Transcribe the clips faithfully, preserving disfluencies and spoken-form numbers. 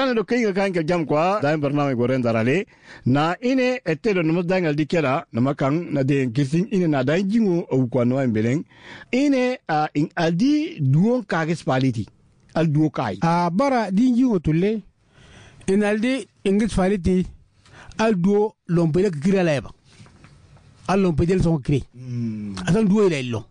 na do kai kan ke jam kwa da barnamij goren darale na ine etelo no dangal dikela na makan na de kisin ine na da jingo o kwa no ambeleng ine a in aldi duon kages paliti al duo kai a bara di jingo tulle in aldi ingis paliti al duo lompele kira leba al lompele son kri asan duo ile long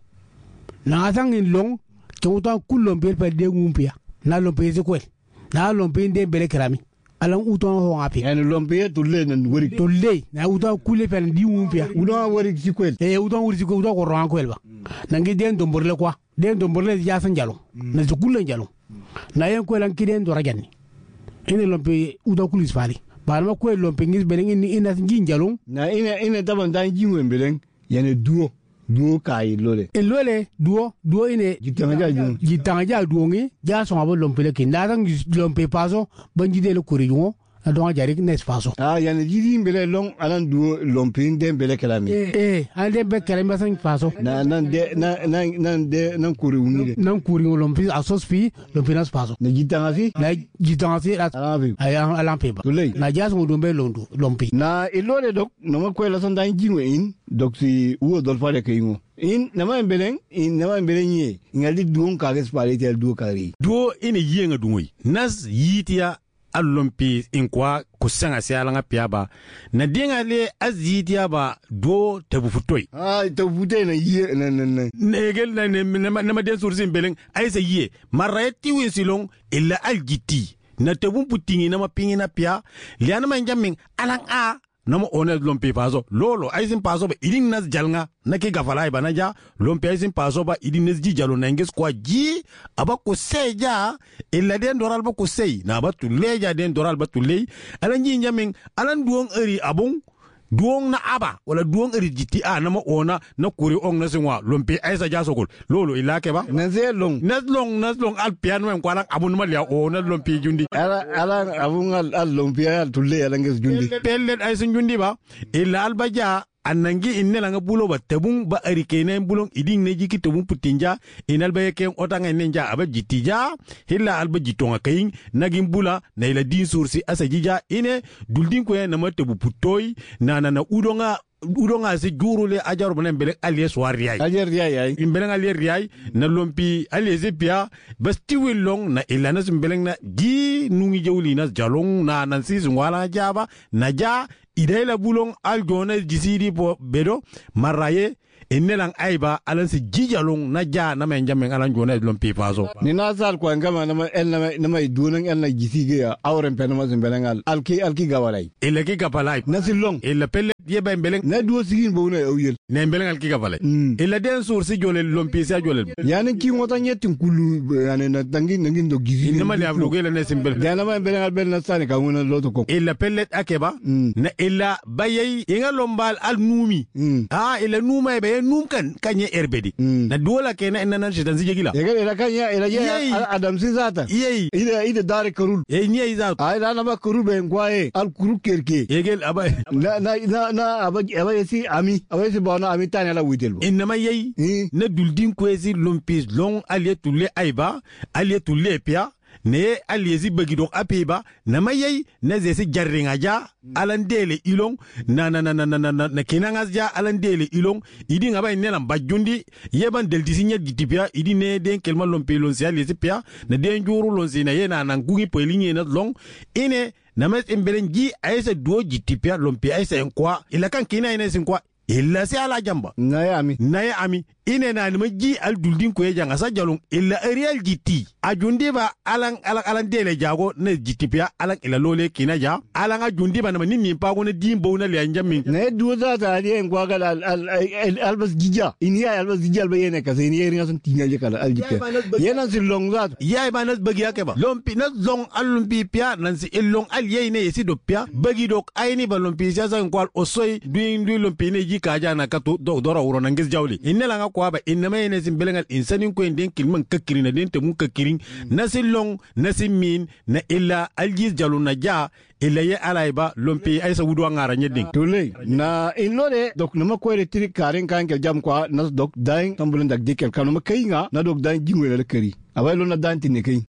na asan in long to kul lompele pa de ngumpia na lompele ko na lompele de bele krami alan uton ho api en lompele tulle nan wori tulle na uton kule pa di ngumpia uton wori sikwel e uton wori sikwel uton ko ron ko elba nangi den domborle kwa den domborle ya san jalo na zukulle jalo na yen ko lan kiden do ragani ene lompele uton kulis fali barma ko lompe ngis beleng ni ina ngin jalong na ina ina taban dan jingo beleng yene duo duo kai lole e lole duo duo ine jitanga ja jitanga ja duo ngi ja so abo lompe le kinda dan lompe paso banjide le kuriyo na don jari nes paso ah yene jidi mbele long alan duo lompe den bele kalami eh eh ande be kalami san paso na nan de na nan nan de nan kuriyo ni nan kuriyo lompe asos fi lompe nas paso na jitanga fi na jitanga fi alavi ay alan peba na ja so do be londo lompe na ilole dok no ma ko la san dan jingo in dok si uo dol fale kayingo in nama mbeleng in nama mbeleng ye ngali duon kages paliti al duo kari duo ine yenga dungoi nas yitia alompi in kwa kusanga sialanga piaba na dinga le azitia ba do tabu futoi ah tabu futoi na ye na na na negel na na ma den sursi mbeleng aisa ye marati winsilong illa aljiti na tabu putingi na mapingi na pia liana manjamin alang a nama onet lompi paso lolo aisin paso ba idin nas jalnga nake gafalai banaja lompi aisin paso ba idin nas ji jalo nanges kwa ji aba ko seja illa den doral ba ko sey na ba tuleja den doral ba tulei alan ji nyamin alan duong eri abung duong na aba wala duong eri jiti a nama ona na kuri ong na sinwa lompi aisa jasokol lolo ilake ba na zelong nas long nas long al piano en kwalang abun malia ona lompi jundi ala ala abun al al lompi al tulle ala nges jundi pellet aisin jundi ba illa al baja anangi inne langa bulo ba tebung ba arikene bulong iding ne jiki tebung putinja inal ba yeke otanga nenja aba jitija hilla alba jitonga kayin nagin bula na ila din sursi asajija ine duldin ko na matebu putoy na na na udonga udonga se jurule ajaru benen bele alies wariyai alier riyai imbeleng alier riyai na lompi alies pia basti long na ilana simbeleng na gi nungi jewli na jalong na nansi wala jaba na ja idela bulong al gona jisidi po bedo maraye enelang aiba alansi jijalong na ja na menjamen alan gona lompi paso ni nasal ko ngama na el na na mai dunang el na jisige awren penama zimbelengal alki alki gawalai ele ki gapalai nasilong ele pelle yeba mbeleng na duo sigin bo na awiyel ne mbeleng alki gapalai ele den source jole lompi sa jole yani ki ngota nyetin kulu yani na tangi ngin do gizi ne mali abdu gele ne simbel dana ma mbelengal bel na sane ka ngona loto ko ele pelle akeba na illa bayay inga lombal al numi ah ele numa be num kan kanye erbedi na dola kena enna shitan zigila yega ila kanya ila ya adam sizata yei ida ida dare karul e nye iza ay na ba karul be ngwae al kuru kerke yegel aba na na na aba aba yesi ami aba yesi bona ami tane la witel enna yei na duldin kwezi lompis long alietulle aiba alietulle pia ne aliezi bagidok apeba na mayay na zesi jarringa ja alandele ilong na na na na na na na kinangas ja alandele ilong idi ngaba inela bajundi yeban del disinya gitipia idi ne den kelma lompe lonsi aliezi pia na den juru lonsi na yena na ngugi pelinye na long ine na mes embelen ji aisa duo gitipia lompe aisa enkwa ila kan kina ina sinkwa illa si ala jamba naye ami naye ami ine na nima ji al duldin ko yanga sa jalong illa arial jiti ajundi ba alang alang alang dele jago ne jiti pia alang ila lole kina ja alang ajundi ba na ni mi pa ko ne dimbo na le anjami ne du za ta di en gwagal al al albas jija ini ya albas jija alba yene ka zeni yeri ngason tinga je kala al jiti yena si long za ya ba nas bagi yake ba lompi nas long alumpi pia nan si illong al yene yesi do pia bagi dok ayni ba lompi sa sa kwal osoy duin du lompi ne ji ka ja na ka to do dora wuro nan gis jawli inne la nga kwa ba inna may ne simbelengal insanin ko den kilman kakkirin na den te mun kakkirin nasilong nasimin na illa aljis jalu na ja illa ye alaiba lompi ay sa wudu ngara nyeding tole na inlode dok nama ko retri karen kan ke jam kwa na dok dain tambulen dak dikel kanuma kayinga na dok dain jingwele le keri abay lo na danti ne kay